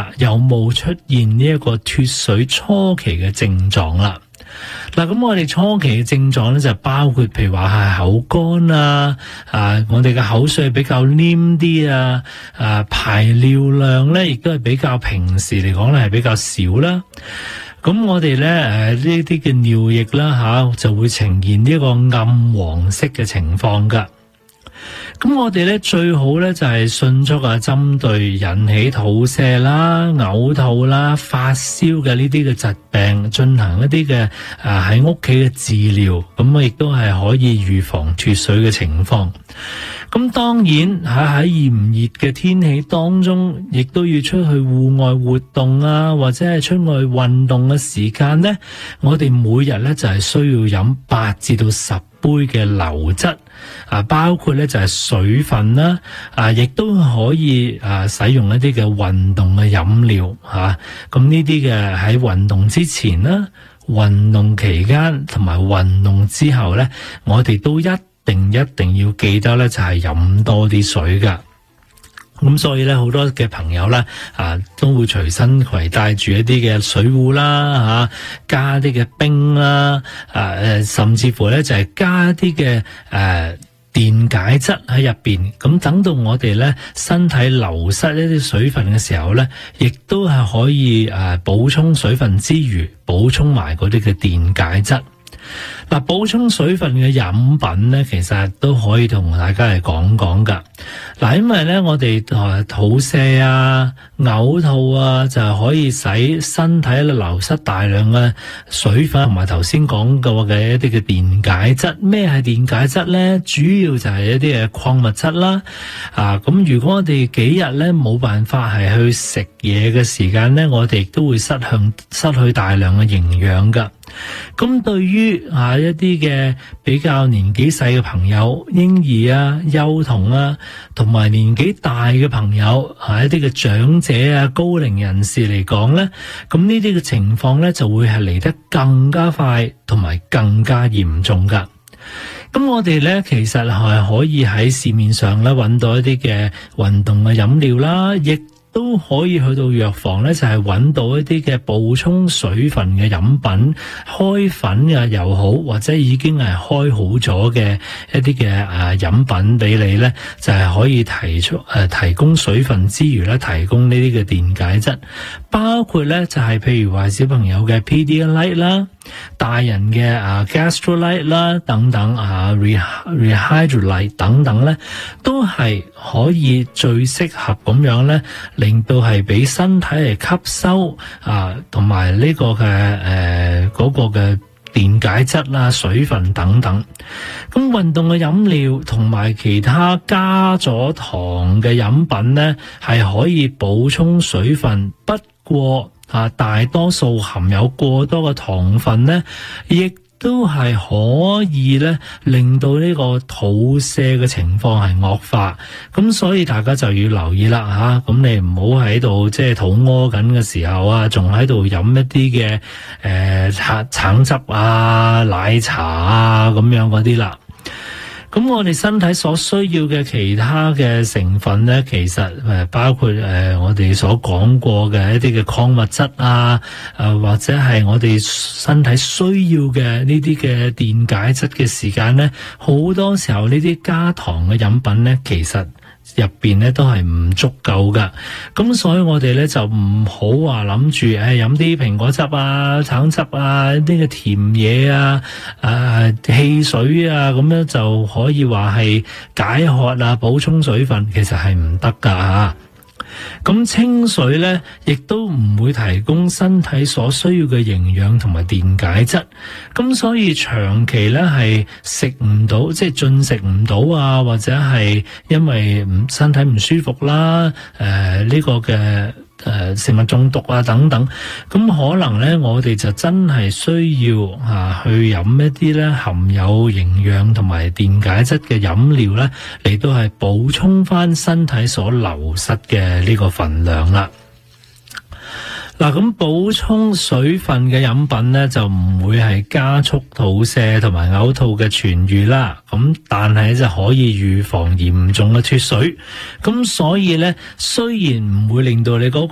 下有冇出現呢一個脫水初期嘅症狀啦。嗱，咁我哋初期嘅症狀咧就包括譬如話係口乾啊，我哋嘅口水比較黏啲啊，排尿量咧亦都係比較平時嚟講咧係比較少啦。咁我哋咧呢啲嘅尿液啦就會呈現呢個暗黃色嘅情況噶。咁我哋咧最好咧就係迅速針對引起肚瀉啦、嘔吐啦、發燒嘅呢啲嘅疾病進行一啲嘅喺屋企嘅治療，咁亦都係可以預防脫水嘅情況。咁當然喺炎熱嘅天氣當中，亦都要出去戶外活動啊，或者係出外運動嘅時間呢，我哋每日咧就係需要飲8至到10杯嘅流質，包括咧就係水分啦，亦都可以使用一啲嘅運動嘅飲料吓。咁呢啲嘅喺運動之前啦、運動期間同埋運動之後咧，我哋都一定要記得咧，就係飲多啲水噶。咁所以咧，好多嘅朋友咧，都會隨身攜帶住一啲嘅水壺啦，加啲嘅冰啦，甚至乎咧就係加一啲嘅電解質喺入邊。咁等到我哋咧身體流失一啲水分嘅時候咧，亦都係可以補充水分之餘，補充埋嗰啲嘅電解質。嗱，補充水分嘅飲品咧，其實都可以同大家嚟講講噶。嗱，因為咧我哋肚瀉啊、嘔吐啊，就係可以使身體流失大量嘅水分，同埋頭先講過嘅一啲嘅電解質。咩係電解質咧？主要就係一啲嘅礦物質啦。咁如果我哋幾日咧冇辦法係去食嘢嘅時間咧，我哋亦都會失去大量嘅營養噶。咁對於一啲嘅比較年紀細嘅朋友、嬰兒啊、幼童啊，同埋年紀大嘅朋友，一啲嘅長者啊、高齡人士嚟講咧，咁呢啲嘅情況咧就會係嚟得更加快，同埋更加嚴重噶。咁我哋咧其實係可以喺市面上咧揾到一啲嘅運動嘅飲料啦，亦都可以去到藥房咧，就係揾到一啲嘅補充水分嘅飲品，開粉嘅又好，或者已經係開好咗嘅一啲嘅飲品俾你咧，就係可以提供水分之餘咧，提供呢啲嘅電解質，包括咧就係譬如話小朋友嘅 Pedialyte 啦，大人嘅Gastrolyte 啦等等Rehydrolyte 等等咧，都係可以最適合咁樣咧，令到係俾身體嚟吸收同埋呢個嘅嗰個嘅電解質啦、水分等等。咁運動嘅飲料同埋其他加咗糖嘅飲品咧，係可以補充水分，不過大多數含有過多嘅糖分咧，亦都係可以咧令到呢個肚瀉嘅情況係惡化。咁所以大家就要留意啦吓，咁你唔好喺度即係肚屙緊嘅時候仲喺度飲一啲嘅橙汁啊、奶茶咁樣嗰啲啦。咁我哋身體所需要嘅其他嘅成分咧，其實包括我哋所講過嘅一啲嘅礦物質或者係我哋身體需要嘅呢啲嘅電解質嘅時間咧，好多時候呢啲加糖嘅飲品咧，其實入邊咧都係唔足夠噶。咁所以我哋咧就唔好話諗住飲啲蘋果汁啊、橙汁啊、一啲嘅甜嘢汽水咁樣就可以話係解渴補充水分，其實係唔得噶吓。咁清水咧，亦都唔會提供身體所需要嘅營養同埋電解質，咁所以長期咧係食唔到，即係進食唔到或者係因為身體唔舒服啦，呢個嘅食物中毒等等，咁可能咧我哋就真係需要去飲一啲咧含有營養同埋電解質嘅飲料咧，嚟到係補充翻身體所流失嘅呢個份量啦。嗱，咁補充水分嘅飲品咧，就唔會係加速肚瀉同埋嘔吐嘅痊癒啦。咁但係就可以預防嚴重嘅脫水。咁所以咧，雖然唔會令到你嗰